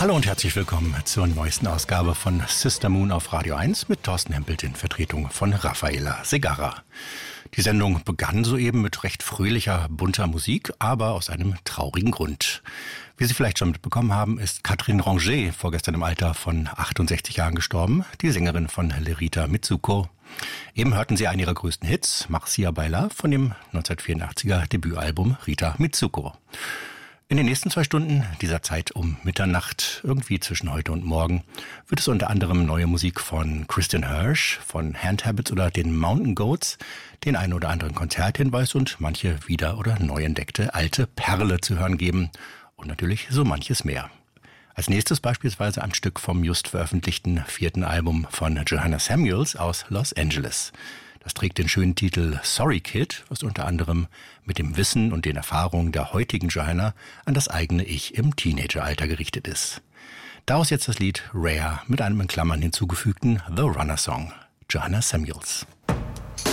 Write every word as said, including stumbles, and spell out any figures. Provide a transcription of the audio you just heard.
Hallo und herzlich willkommen zur neuesten Ausgabe von Sister Moon auf Radio eins mit Thorsten Hempelt in Vertretung von Rafaela Segarra. Die Sendung begann soeben mit recht fröhlicher, bunter Musik, aber aus einem traurigen Grund. Wie Sie vielleicht schon mitbekommen haben, ist Catherine Ranger vorgestern im Alter von achtundsechzig Jahren gestorben, die Sängerin von Lerita Mitsuko. Eben hörten Sie einen ihrer größten Hits, Marcia Baila, von dem neunzehnhundertvierundachtziger Debütalbum Rita Mitsuko. In den nächsten zwei Stunden dieser Zeit um Mitternacht, irgendwie zwischen heute und morgen, wird es unter anderem neue Musik von Christian Hirsch, von Hand Habits oder den Mountain Goats, den einen oder anderen Konzerthinweis und manche wieder- oder neu entdeckte alte Perle zu hören geben und natürlich so manches mehr. Als nächstes beispielsweise ein Stück vom just veröffentlichten vierten Album von Johanna Samuels aus Los Angeles. Das trägt den schönen Titel Sorry Kid, was unter anderem mit dem Wissen und den Erfahrungen der heutigen Johanna an das eigene Ich im Teenageralter gerichtet ist. Daraus jetzt das Lied Rare mit einem in Klammern hinzugefügten The Runner Song. Johanna Samuels.